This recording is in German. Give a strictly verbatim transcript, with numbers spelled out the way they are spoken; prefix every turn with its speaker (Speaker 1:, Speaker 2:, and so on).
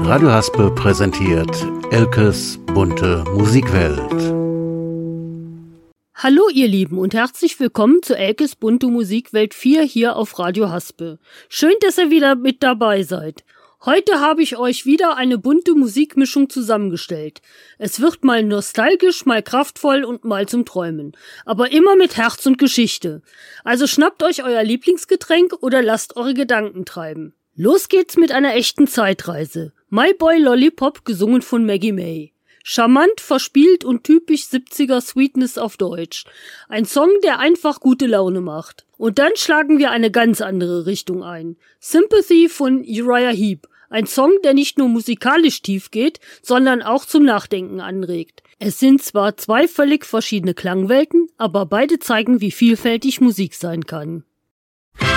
Speaker 1: Radio Haspe präsentiert Elkes bunte Musikwelt.
Speaker 2: Hallo ihr Lieben und herzlich willkommen zu Elkes bunte Musikwelt vier hier auf Radio Haspe. Schön, dass ihr wieder mit dabei seid. Heute habe ich euch wieder eine bunte Musikmischung zusammengestellt. Es wird mal nostalgisch, mal kraftvoll und mal zum Träumen. Aber immer mit Herz und Geschichte. Also schnappt euch euer Lieblingsgetränk oder lasst eure Gedanken treiben. Los geht's mit einer echten Zeitreise. My Boy Lollipop, gesungen von Maggie May. Charmant, verspielt und typisch siebziger Sweetness auf Deutsch. Ein Song, der einfach gute Laune macht. Und dann schlagen wir eine ganz andere Richtung ein. Sympathy von Uriah Heep. Ein Song, der nicht nur musikalisch tief geht, sondern auch zum Nachdenken anregt. Es sind zwar zwei völlig verschiedene Klangwelten, aber beide zeigen, wie vielfältig Musik sein kann.